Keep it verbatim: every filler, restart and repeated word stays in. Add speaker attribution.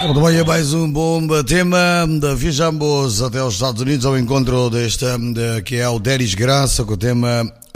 Speaker 1: Muito bem, é mais um bom tema. Viajamos até os Estados Unidos ao encontro deste, de, que é o Deris Graça, com o tema